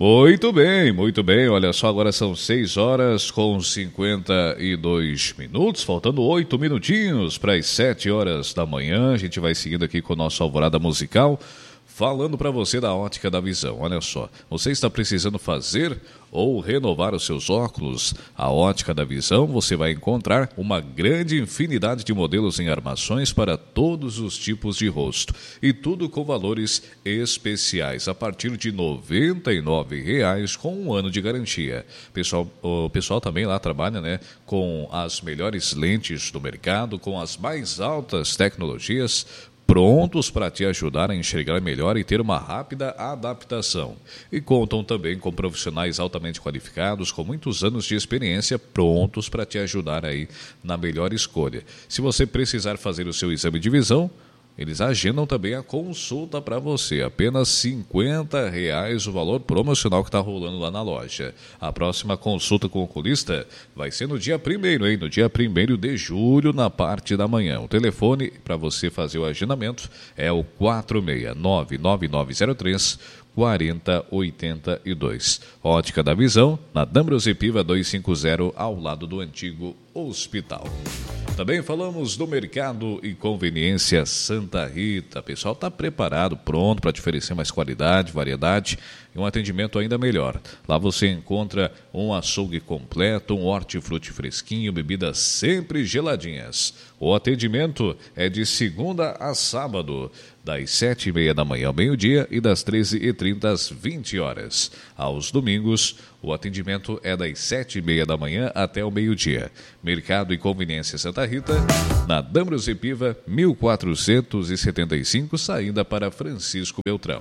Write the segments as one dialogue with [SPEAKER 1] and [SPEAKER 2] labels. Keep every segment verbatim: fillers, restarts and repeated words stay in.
[SPEAKER 1] Muito bem, muito bem. Olha só, agora são seis horas com cinquenta e dois minutos, faltando oito minutinhos para as sete horas da manhã. A gente vai seguindo aqui com o nosso Alvorada Musical, falando para você da Ótica da Visão. Olha só, você está precisando fazer ou renovar os seus óculos? A Ótica da Visão, você vai encontrar uma grande infinidade de modelos em armações para todos os tipos de rosto. E tudo com valores especiais, a partir de noventa e nove reais com um ano de garantia. Pessoal, o pessoal também lá trabalha, né, com as melhores lentes do mercado, com as mais altas tecnologias, prontos para te ajudar a enxergar melhor e ter uma rápida adaptação. E contam também com profissionais altamente qualificados, com muitos anos de experiência, prontos para te ajudar aí na melhor escolha. Se você precisar fazer o seu exame de visão, eles agendam também a consulta para você. Apenas cinquenta reais o valor promocional que está rolando lá na loja. A próxima consulta com o oculista vai ser no dia primeiro, hein? No dia primeiro de julho, na parte da manhã. O telefone para você fazer o agendamento é o quatro seis nove nove nove zero três quatro zero oito dois. Ótica da Visão, na D'Ambrosio Piva duzentos e cinquenta, ao lado do antigo hospital. Também falamos do Mercado e Conveniência Santa Rita. O pessoal está preparado, pronto para te oferecer mais qualidade, variedade e um atendimento ainda melhor. Lá você encontra um açougue completo, um hortifruti fresquinho, bebidas sempre geladinhas. O atendimento é de segunda a sábado, das sete e meia da manhã ao meio-dia e das treze e trinta às vinte horas. Aos domingos, o atendimento é das sete e meia da manhã até o meio-dia. Mercado e Conveniência Santa Rita, na D'Ambrosio Piva, mil quatrocentos e setenta e cinco, saída para Francisco Beltrão.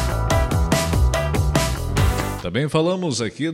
[SPEAKER 1] Também falamos aqui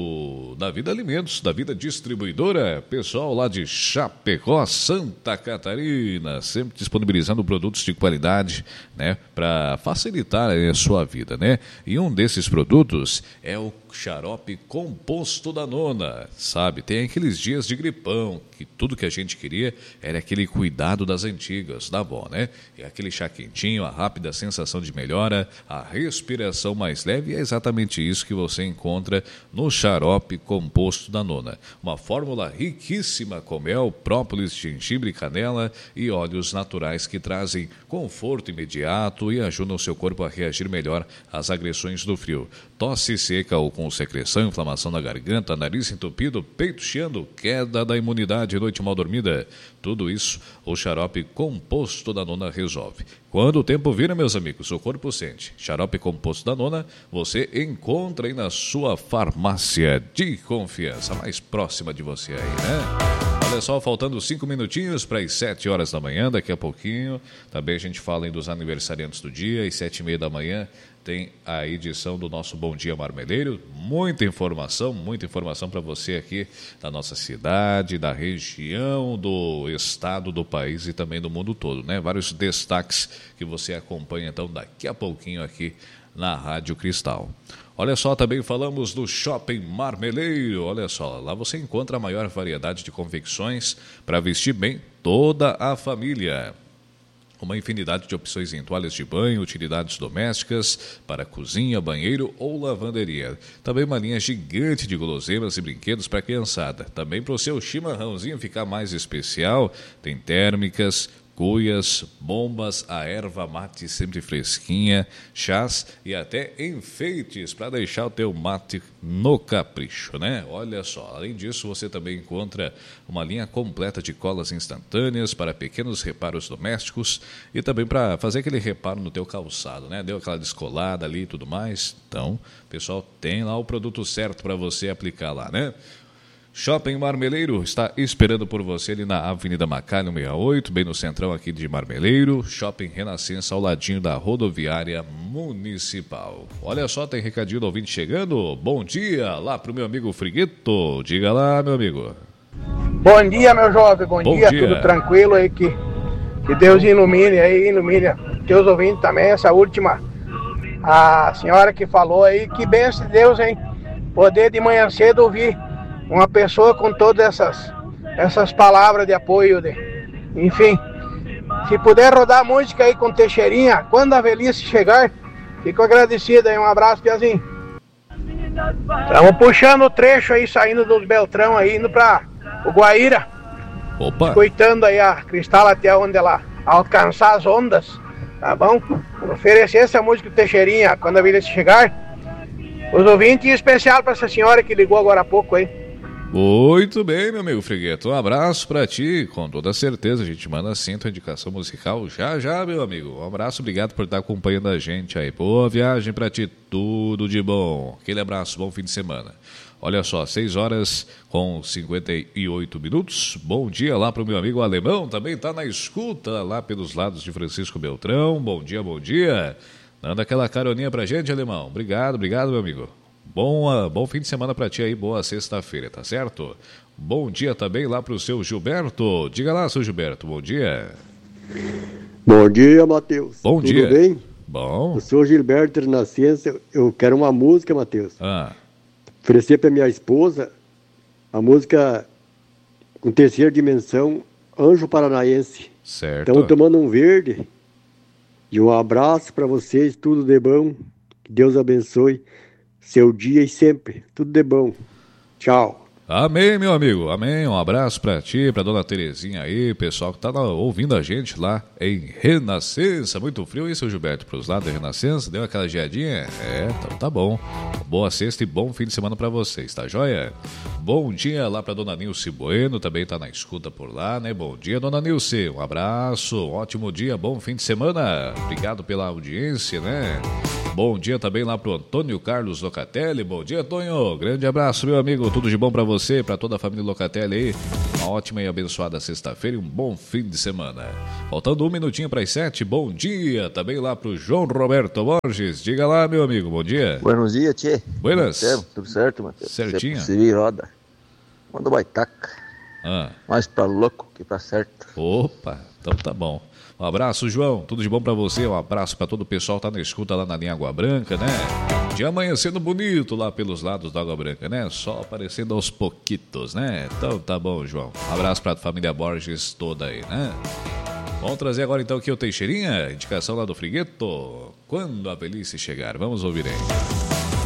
[SPEAKER 1] do da Vida Alimentos, da Vida Distribuidora, pessoal lá de Chapecó, Santa Catarina, sempre disponibilizando produtos de qualidade, né, para facilitar a sua vida, né? E um desses produtos é o xarope composto da nona, sabe? Tem aqueles dias de gripão, que tudo que a gente queria era aquele cuidado das antigas, da avó, né? E aquele chá quentinho, a rápida sensação de melhora, a respiração mais leve, é exatamente isso que você encontra no xarope composto da nona. Uma fórmula riquíssima com mel, própolis, gengibre, canela e óleos naturais que trazem conforto imediato e ajudam o seu corpo a reagir melhor às agressões do frio. Tosse seca ou com secreção, inflamação na garganta, nariz entupido, peito chiando, queda da imunidade, noite mal dormida. Tudo isso o xarope composto da nona resolve. Quando o tempo vira, meus amigos, o corpo sente. Xarope composto da nona, você encontra aí na sua farmácia de confiança, mais próxima de você aí, né? Olha só, faltando cinco minutinhos para as sete horas da manhã, daqui a pouquinho. Também a gente fala aí dos aniversariantes do dia, às sete e meia da manhã tem a edição do nosso Bom Dia Marmeleiro. Muita informação, muita informação para você aqui da nossa cidade, da região, do estado, do país e também do mundo todo, né? Vários destaques que você acompanha, então, daqui a pouquinho aqui na Rádio Cristal. Olha só, também falamos do Shopping Marmeleiro. Olha só, lá você encontra a maior variedade de confecções para vestir bem toda a família. Uma infinidade de opções em toalhas de banho, utilidades domésticas, para cozinha, banheiro ou lavanderia. Também uma linha gigante de guloseimas e brinquedos para a criançada. Também para o seu chimarrãozinho ficar mais especial, tem térmicas, cuias, bombas, a erva mate sempre fresquinha, chás e até enfeites para deixar o teu mate no capricho, né? Olha só, além disso você também encontra uma linha completa de colas instantâneas para pequenos reparos domésticos e também para fazer aquele reparo no teu calçado, né? Deu aquela descolada ali e tudo mais, então o pessoal tem lá o produto certo para você aplicar lá, né? Shopping Marmeleiro está esperando por você ali na Avenida Macalho sessenta e oito, bem no centrão aqui de Marmeleiro. Shopping Renascença, ao ladinho da rodoviária municipal. Olha só, tem recadinho do ouvinte chegando. Bom dia lá pro meu amigo Friguito. Diga lá, meu amigo.
[SPEAKER 2] Bom dia, meu jovem. Bom, Bom dia. dia, tudo tranquilo aí. Que, que Deus ilumine aí, ilumine teus ouvintes também. Essa última, a senhora que falou aí, que benção de Deus, hein? Poder de manhã cedo ouvir uma pessoa com todas essas, essas palavras de apoio, de, enfim, se puder rodar música aí com Teixeirinha, quando a velhice chegar, fico agradecido aí, um abraço, Piazinho. Estamos puxando o trecho aí, saindo dos Beltrão aí, indo pra o Guaíra.
[SPEAKER 1] Opa!
[SPEAKER 2] Escutando aí a Cristal até onde ela alcançar as ondas, tá bom? Oferecer essa música do Teixeirinha quando a vida chegar. Os ouvintes, em especial para essa senhora que ligou agora há pouco aí.
[SPEAKER 1] Muito bem, meu amigo Frigueto. Um abraço pra ti, com toda certeza. A gente manda sim tua indicação musical já já, meu amigo. Um abraço, obrigado por estar acompanhando a gente aí. Boa viagem pra ti, tudo de bom. Aquele abraço, bom fim de semana. Olha só, seis horas com cinquenta e oito minutos. Bom dia lá pro meu amigo Alemão, também tá na escuta lá pelos lados de Francisco Beltrão. Bom dia, bom dia. Manda aquela caroninha pra gente, Alemão. Obrigado, obrigado, meu amigo. Bom, uh, bom fim de semana pra ti aí, boa sexta-feira, tá certo? Bom dia também lá pro seu Gilberto. Diga lá, seu Gilberto, bom dia.
[SPEAKER 3] Bom dia, Matheus.
[SPEAKER 1] Bom
[SPEAKER 3] Tudo
[SPEAKER 1] dia.
[SPEAKER 3] Tudo bem?
[SPEAKER 1] Bom.
[SPEAKER 3] Eu sou Gilberto Renascença, eu quero uma música, Matheus.
[SPEAKER 1] Ah.
[SPEAKER 3] Oferecer pra minha esposa a música com terceira dimensão, Anjo Paranaense.
[SPEAKER 1] Certo.
[SPEAKER 3] Estamos tomando um verde. E um abraço pra vocês, tudo de bom. Que Deus abençoe seu dia e sempre. Tudo de bom. Tchau.
[SPEAKER 1] Amém, meu amigo. Amém. Um abraço pra ti, pra dona Terezinha aí, pessoal que tá lá, ouvindo a gente lá em Renascença. Muito frio, hein, seu Gilberto? Pros lados da Renascença, deu aquela geadinha? É, então tá bom. Boa sexta e bom fim de semana pra vocês, tá joia? Bom dia lá pra dona Nilce Bueno, também tá na escuta por lá, né? Bom dia, dona Nilce. Um abraço, um ótimo dia, bom fim de semana. Obrigado pela audiência, né? Bom dia também lá pro Antônio Carlos Locatelli. Bom dia, Tonho. Grande abraço, meu amigo. Tudo de bom pra você, pra toda a família Locatelli aí. Uma ótima e abençoada sexta-feira e um bom fim de semana. Faltando um minutinho para as sete. Bom dia também lá pro João Roberto Borges. Diga lá, meu amigo. Bom dia.
[SPEAKER 4] Buenos dias, tchê.
[SPEAKER 1] Buenas.
[SPEAKER 4] Tudo, tudo certo, Matheus?
[SPEAKER 1] Certinho.
[SPEAKER 4] Se vira, roda. Manda baitaca.
[SPEAKER 1] Ah.
[SPEAKER 4] Mais pra louco que pra certo.
[SPEAKER 1] Opa, então tá bom. Um abraço, João. Tudo de bom pra você. Um abraço pra todo o pessoal que tá na escuta lá na linha Água Branca, né? De amanhecendo bonito lá pelos lados da Água Branca, né? Só aparecendo aos pouquitos, né? Então tá bom, João. Um abraço pra família Borges toda aí, né? Vamos trazer agora então aqui o Teixeirinha, indicação lá do Frigueto. Quando a velhice chegar. Vamos ouvir aí.